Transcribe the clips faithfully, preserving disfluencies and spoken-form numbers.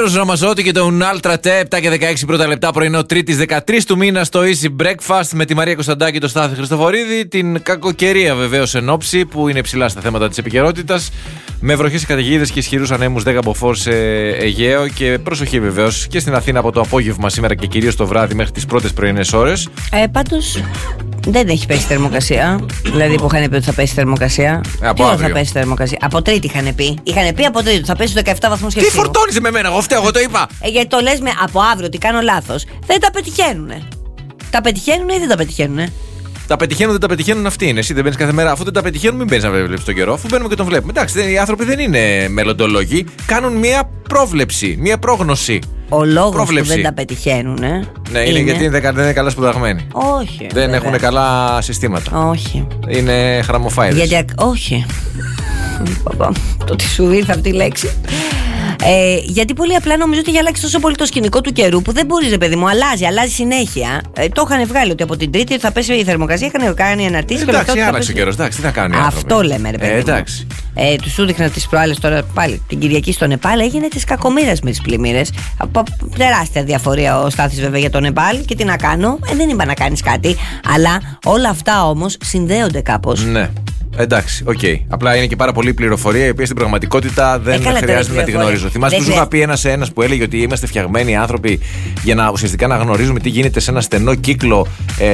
Μάνος Ραμαζότη και το Ultra T, επτά και δεκαέξι πρώτα λεπτά, πρωινό Τρίτης δεκατρείς του μήνα στο Easy Breakfast με τη Μαρία Κωνσταντάκη, το Στάθη Χριστοφορίδη. Την κακοκαιρία βεβαίως εν όψη που είναι ψηλά στα θέματα της επικαιρότητας. Με βροχές, καταιγίδες και ισχυρούς ανέμους δέκα μποφόρ σε Αιγαίο. Και προσοχή βεβαίως και στην Αθήνα από το απόγευμα σήμερα και κυρίως το βράδυ μέχρι τις πρώτες πρωινές ώρες. Ε, πάντως δεν έχει πέσει θερμοκρασία. Δηλαδή που είχαν πει ότι θα πέσει θερμοκρασία. Ε, Τι ώρα θα πέσει θερμοκρασία? Από Τρίτη είχαν πει. Είχαν πει από Τρίτη ότι θα πέσει στους δεκαεπτά βαθμούς Κελσίου. Τι φορτώνεις με μένα, εγώ φταίω, εγώ το είπα. Ε, γιατί το λες με από αύριο ότι κάνω λάθος. Δεν τα πετυχαίνουνε. Τα πετυχαίνουνε ή δεν τα πετυχαίνουνε? Τα πετυχαίνουν, δεν τα πετυχαίνουν, αυτοί είναι. Εσύ δεν μπαίνεις κάθε μέρα. Αφού δεν τα πετυχαίνουν, μην μπαίνεις να βλέπεις τον καιρό. Αφού μπαίνουμε και τον βλέπουμε. Εντάξει, οι άνθρωποι δεν είναι μελλοντολόγοι. Κάνουν μία πρόβλεψη, μία πρόγνωση. Ο λόγος που δεν τα πετυχαίνουν. Ναι, είναι, είναι γιατί δεν είναι καλά σπουδαγμένοι. Όχι. Δεν έχουν καλά συστήματα. Όχι. Είναι χραμοφάιδες. Γιατί. Όχι. Το τι σου ήρθε αυτή η λέξη. Ε, γιατί πολύ απλά νομίζω ότι έχει αλλάξει τόσο πολύ το σκηνικό του καιρού που δεν μπορεί, ρε παιδί μου, αλλάζει, αλλάζει συνέχεια. Ε, το είχαν βγάλει ότι από την Τρίτη θα πέσει η θερμοκρασία, είχαν κάνει αναρτήσεις. Ε, εντάξει, άλλαξε ο καιρός, εντάξει, τι να κάνει. Αυτό λέμε, ρε παιδί. Ε, εντάξει. Ε, του σου δείχνα τις προάλλες τώρα πάλι την Κυριακή στο Νεπάλ, έγινε τις κακομοίρες με τις πλημμύρες. Από τεράστια διαφορία ο Στάθης βέβαια για το Νεπάλ και τι να κάνω, ε, δεν είπα να κάνεις κάτι. Αλλά όλα αυτά όμως συνδέονται κάπως. Ναι. Εντάξει, οκ. Okay. Απλά είναι και πάρα πολλή πληροφορία η οποία στην πραγματικότητα δεν ε, χρειάζεται να τη γνωρίζω. Θυμάσαι που σου είχα πει ένας ένας που έλεγε ότι είμαστε φτιαγμένοι άνθρωποι για να ουσιαστικά να γνωρίζουμε τι γίνεται σε ένα στενό κύκλο ε,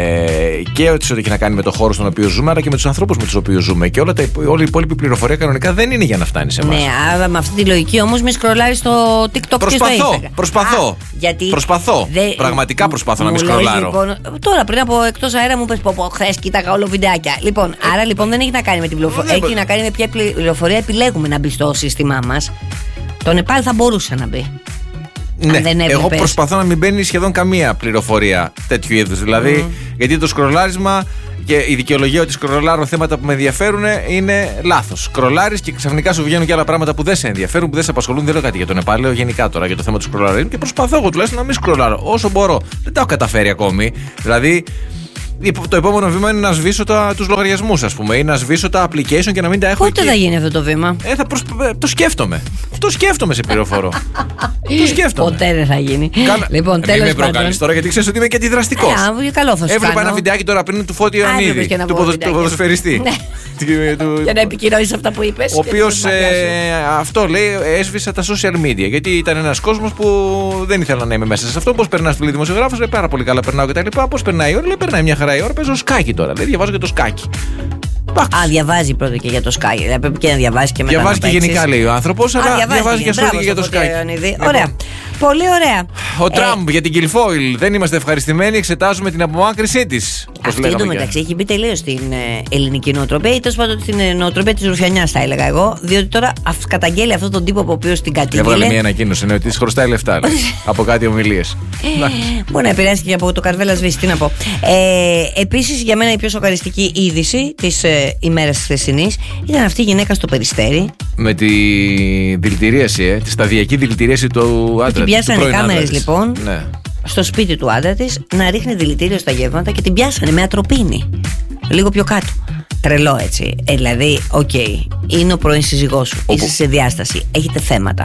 και ό,τι έχει να κάνει με το χώρο στον οποίο ζούμε, αλλά και με τους ανθρώπους με τους οποίους ζούμε. Και όλα τα, όλη η υπόλοιπη πληροφορία κανονικά δεν είναι για να φτάνει σε εμάς. Ναι, άρα με αυτή τη λογική όμως μη σκρολάρεις στο TikTok προσπαθώ, και στο Instagram. Προσπαθώ. Α, γιατί προσπαθώ. Δε, πραγματικά προσπαθώ να μην σκρολάρω. Λοιπόν, τώρα πριν από εκτός αέρα μου πες πω, πω χθες κοίταγα όλο βιντεάκια. Λοιπόν, ε, άρα λοιπόν δεν έχει να κάνει με την πληροφορία. Έχει να κάνει με ποια πληροφορία επιλέγουμε να μπει στο σύστημά μας. Το Νεπάλ θα μπορούσε να μπει. Ναι, εγώ προσπαθώ να μην μπαίνει σχεδόν καμία πληροφορία τέτοιου είδους. Δηλαδή, mm. γιατί το σκρολάρισμα και η δικαιολογία ότι σκρολάρω θέματα που με ενδιαφέρουν είναι λάθος. Σκρολάρεις και ξαφνικά σου βγαίνουν και άλλα πράγματα που δεν σε ενδιαφέρουν, που δεν σε απασχολούν. Δεν λέω κάτι για το Νεπάλ, λέω γενικά τώρα για το θέμα του σκρολαρισμού και προσπαθώ εγώ τουλάχιστον να μην σκρολάρω όσο μπορώ. Δεν τα έχω καταφέρει ακόμη. Δηλαδή, το επόμενο βήμα είναι να σβήσω τους λογαριασμούς, ας πούμε, ή να σβήσω τα application και να μην τα έχω. Πότε εκεί θα γίνει αυτό το βήμα? Ε, θα προσ... Το σκέφτομαι. Το σκέφτομαι, σε πληροφορώ. Το σκέφτομαι. Ποτέ δεν θα γίνει. Κάνα... Λοιπόν, τέλος πάντων. Μην με προκαλείς τώρα, γιατί ξέρεις ότι είμαι και αντιδραστικός. Ε, καλό θα σου Έβλεπα κάνω. ένα βιντεάκι τώρα πριν του Φώτη Ιωαννίδη, του ποδοσφαιριστή. Για να επικοινωνήσεις αυτά που είπες. Ο οποίος αυτό λέει, έσβησα τα social media. Γιατί ήταν ένας κόσμος που δεν ήθελα να είμαι μέσα σε αυτό. Πώς περνάς του δημοσιογράφος, λέει πάρα πολύ καλά περνάω κτλ. Πώς περνάει η ώρα, λέει περνάει μια χαρά η ώρα, παίζω σκάκι τώρα. Λέει διαβάζω και το σκάκι. Α, διαβάζει πρώτα και για το Sky. Δηλαδή πρέπει και να διαβάζει και μετά. Διαβάζει να και γενικά λέει ο άνθρωπος, αλλά διαβάζει, διαβάζει και ασχολείται και για το Sky. Λοιπόν. Ωραία. Πολύ ωραία. Ο Τραμπ ε... για την Κιλφόιλ. Δεν είμαστε ευχαριστημένοι, εξετάζουμε την απομάκρυσή της. Αυτή εντωμεταξύ έχει μπει τελείως στην ε, ελληνική νοοτροπία ή τέλος πάντων στην ε, νοοτροπία της Ρουφιανιάς, θα έλεγα εγώ. Διότι τώρα αυ, καταγγέλει αυτόν τον τύπο από ο οποίος την κατήγγειλε. Έβγαλε μια ανακοίνωση, ναι, ότι της χρωστάει λεφτά από κάτι ομιλίες. Μπορεί να επηρεάσει και από το καρβέλα σβήσει, τι να πω. Ε, Επίσης, για μένα η πιο σοκαριστική είδηση της ε, ημέρας της χθεσινής ήταν αυτή η γυναίκα στο Περιστέρι. Με τη δηλητηρίαση, ε, τη σταδιακή δηλητηρίαση του άντρα. Την πιάσανε κάμερες λοιπόν, ναι, στο σπίτι του άντρα της να ρίχνει δηλητήριο στα γεύματα και την πιάσανε με ατροπίνη. Λίγο πιο κάτω. Τρελό έτσι. Ε, δηλαδή, οκ, okay, είναι ο πρώην σύζυγός σου. Όπου... είσαι σε διάσταση. Έχετε θέματα.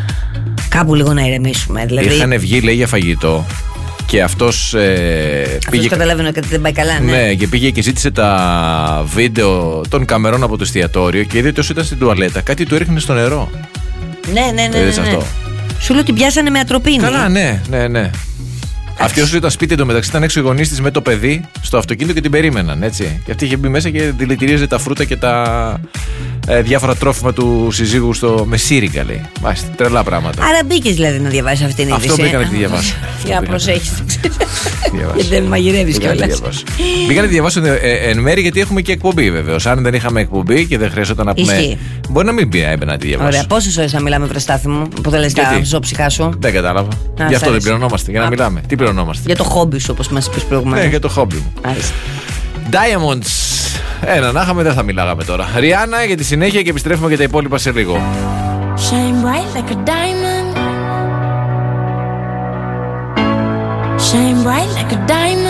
Κάπου λίγο να ηρεμήσουμε. Δηλαδή... Είχαν βγει, λέει, για φαγητό. Και αυτός, ε, αυτός πήγε... καταλάβαινε ότι δεν πάει καλά, ναι. Ναι, και πήγε και ζήτησε τα βίντεο των καμερών από το εστιατόριο και είδε ότι όσο ήταν στην τουαλέτα κάτι του έριχνε στο νερό. Ναι, ναι, ναι, ναι, ναι. Αυτό. Σου λέω ότι πιάσανε με ατροπίνη. Καλά, ναι, ναι, ναι. Αυτή όσο ήταν σπίτι εντωμεταξύ ήταν έξω οι γονείς της με το παιδί στο αυτοκίνητο και την περίμεναν, έτσι. Και αυτή είχε μπει μέσα και δηλητηρίαζε τα φρούτα και τα ε, διάφορα τρόφιμα του συζύγου στο μεσίρικα, λέει. Μάλιστα, τρελά πράγματα. Άρα μπήκες δηλαδή να διαβάσεις αυτήν την είδηση. Αυτό μπήκα να τη διαβάσω. Για να προσέχεις. Γιατί δεν μαγειρεύεις κιόλας. Μπήκα να τη διαβάσω εν μέρη γιατί έχουμε και εκπομπή βεβαίως. Αν δεν είχαμε εκπομπή και δεν χρειαζόταν να πούμε. Μπορεί να μην πει να τη διαβάσω. Ωραία, πόσες ώρες θα μιλάμε, βρεστάθη μου, που δεν λες τα ζώψυχά σου? Δεν κατάλαβα. Γι' αυτό δεν πληρωνόμαστε, για να μιλάμε. Τι πληρωνόμαστε? Για το χόμπι σου, όπως μας είπες προηγουμένως. Ναι, για το χόμπι μου. Diamonds. Ένα να είχαμε, δεν θα μιλάγαμε τώρα. Ριάννα για τη συνέχεια και επιστρέφουμε για τα υπόλοιπα σε λίγο. Shine bright like a diamond. Shine bright like a diamond.